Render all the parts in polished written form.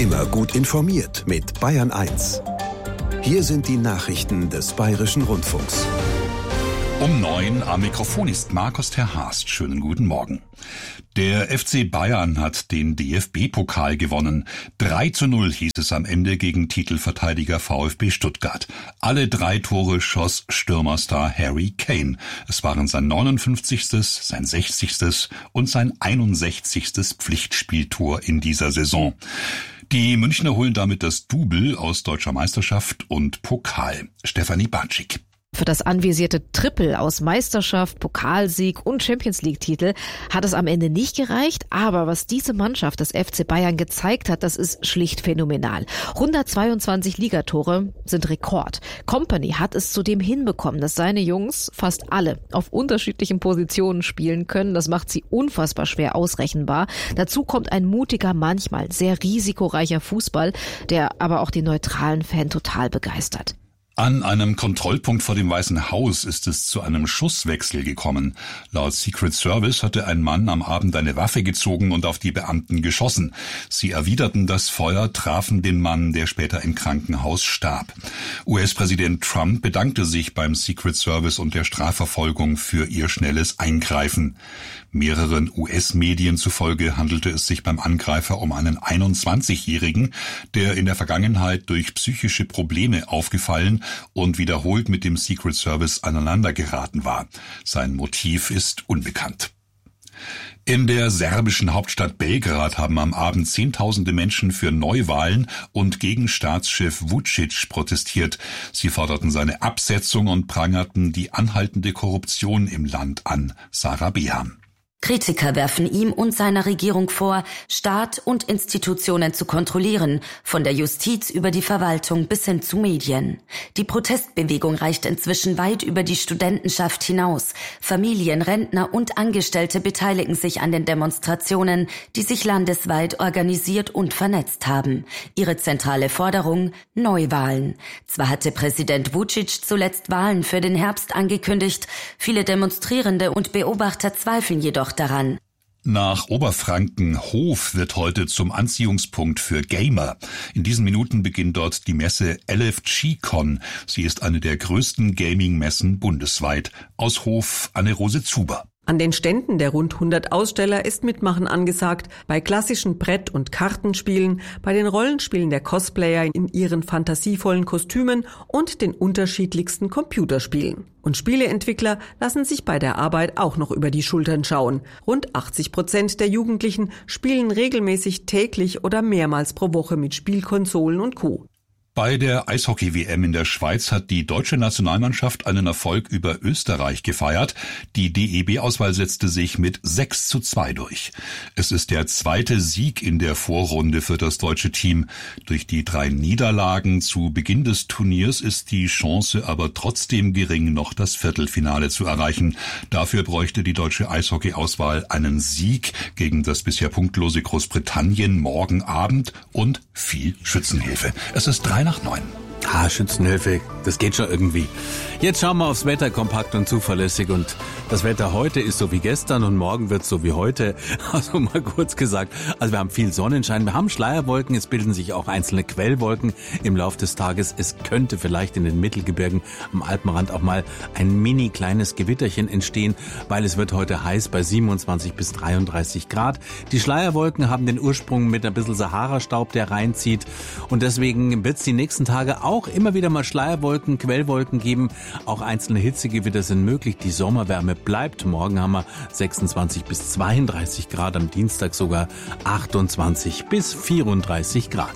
Immer gut informiert mit Bayern 1. Hier sind die Nachrichten des Bayerischen Rundfunks. Um 9 am Mikrofon ist Markus Terhast. Schönen guten Morgen. Der FC Bayern hat den DFB-Pokal gewonnen. 3:0 hieß es am Ende gegen Titelverteidiger VfB Stuttgart. Alle 3 Tore schoss Stürmerstar Harry Kane. Es waren sein 59., sein 60. und sein 61. Pflichtspieltor in dieser Saison. Die Münchner holen damit das Double aus Deutscher Meisterschaft und Pokal. Stefanie Batschik. Für das anvisierte Triple aus Meisterschaft, Pokalsieg und Champions-League-Titel hat es am Ende nicht gereicht. Aber was diese Mannschaft des FC Bayern gezeigt hat, das ist schlicht phänomenal. 122 Ligatore sind Rekord. Kompany hat es zudem hinbekommen, dass seine Jungs fast alle auf unterschiedlichen Positionen spielen können. Das macht sie unfassbar schwer ausrechenbar. Dazu kommt ein mutiger, manchmal sehr risikoreicher Fußball, der aber auch den neutralen Fan total begeistert. An einem Kontrollpunkt vor dem Weißen Haus ist es zu einem Schusswechsel gekommen. Laut Secret Service hatte ein Mann am Abend eine Waffe gezogen und auf die Beamten geschossen. Sie erwiderten das Feuer, trafen den Mann, der später im Krankenhaus starb. US-Präsident Trump bedankte sich beim Secret Service und der Strafverfolgung für ihr schnelles Eingreifen. Mehreren US-Medien zufolge handelte es sich beim Angreifer um einen 21-Jährigen, der in der Vergangenheit durch psychische Probleme aufgefallen und wiederholt mit dem Secret Service aneinandergeraten war. Sein Motiv ist unbekannt. In der serbischen Hauptstadt Belgrad haben am Abend Zehntausende Menschen für Neuwahlen und gegen Staatschef Vučić protestiert. Sie forderten seine Absetzung und prangerten die anhaltende Korruption im Land an. Sarah Beham. Kritiker werfen ihm und seiner Regierung vor, Staat und Institutionen zu kontrollieren, von der Justiz über die Verwaltung bis hin zu Medien. Die Protestbewegung reicht inzwischen weit über die Studentenschaft hinaus. Familien, Rentner und Angestellte beteiligen sich an den Demonstrationen, die sich landesweit organisiert und vernetzt haben. Ihre zentrale Forderung: Neuwahlen. Zwar hatte Präsident Vučić zuletzt Wahlen für den Herbst angekündigt, viele Demonstrierende und Beobachter zweifeln jedoch daran. Nach Oberfranken-Hof wird heute zum Anziehungspunkt für Gamer. In diesen Minuten beginnt dort die Messe LFG-Con. Sie ist eine der größten Gaming-Messen bundesweit. Aus Hof Anne-Rose Zuber. An den Ständen der rund 100 Aussteller ist Mitmachen angesagt, bei klassischen Brett- und Kartenspielen, bei den Rollenspielen der Cosplayer in ihren fantasievollen Kostümen und den unterschiedlichsten Computerspielen. Und Spieleentwickler lassen sich bei der Arbeit auch noch über die Schultern schauen. Rund 80% der Jugendlichen spielen regelmäßig täglich oder mehrmals pro Woche mit Spielkonsolen und Co. Bei der Eishockey-WM in der Schweiz hat die deutsche Nationalmannschaft einen Erfolg über Österreich gefeiert. Die DEB-Auswahl setzte sich mit 6:2 durch. Es ist der zweite Sieg in der Vorrunde für das deutsche Team. Durch die 3 Niederlagen zu Beginn des Turniers ist die Chance aber trotzdem gering, noch das Viertelfinale zu erreichen. Dafür bräuchte die deutsche Eishockey-Auswahl einen Sieg gegen das bisher punktlose Großbritannien morgen Abend und viel Schützenhilfe. Es ist 8:03. Schützenhilfe, das geht schon irgendwie. Jetzt schauen wir aufs Wetter, kompakt und zuverlässig. Und das Wetter heute ist so wie gestern und morgen wird es so wie heute. Also mal kurz gesagt, wir haben viel Sonnenschein, wir haben Schleierwolken, es bilden sich auch einzelne Quellwolken im Laufe des Tages. Es könnte vielleicht in den Mittelgebirgen am Alpenrand auch mal ein mini kleines Gewitterchen entstehen, weil es wird heute heiß bei 27 bis 33 Grad. Die Schleierwolken haben den Ursprung mit ein bisschen Sahara-Staub, der reinzieht. Und deswegen wird es die nächsten Tage auch immer wieder mal Schleierwolken, Quellwolken geben. Auch einzelne Hitzegewitter sind möglich. Die Sommerwärme bleibt. Morgen haben wir 26 bis 32 Grad, am Dienstag sogar 28 bis 34 Grad.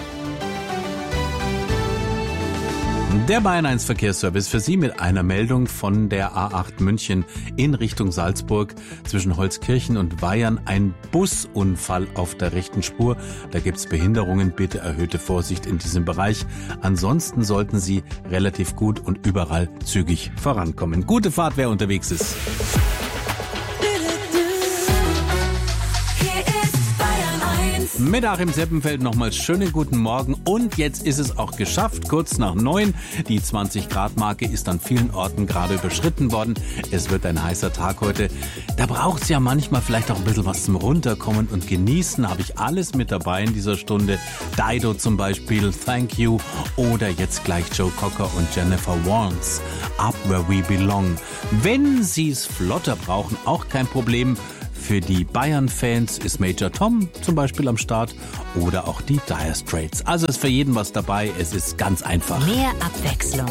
Der Bayern 1 Verkehrsservice für Sie mit einer Meldung von der A8 München in Richtung Salzburg. Zwischen Holzkirchen und Weyern ein Busunfall auf der rechten Spur. Da gibt's Behinderungen. Bitte erhöhte Vorsicht in diesem Bereich. Ansonsten sollten Sie relativ gut und überall zügig vorankommen. Gute Fahrt, wer unterwegs ist. Hier ist Bayern 1. Mit Achim Seppenfeld nochmal schönen guten Morgen. Und jetzt ist es auch geschafft, kurz nach 9. Die 20-Grad-Marke ist an vielen Orten gerade überschritten worden. Es wird ein heißer Tag heute. Da braucht es ja manchmal vielleicht auch ein bisschen was zum Runterkommen und Genießen. Habe ich alles mit dabei in dieser Stunde. Dido zum Beispiel, Thank You. Oder jetzt gleich Joe Cocker und Jennifer Warnes, Up Where We Belong. Wenn Sie es flotter brauchen, auch kein Problem. Für die Bayern-Fans ist Major Tom zum Beispiel am Start oder auch die Dire Straits. Also ist für jeden was dabei. Es ist ganz einfach. Mehr Abwechslung.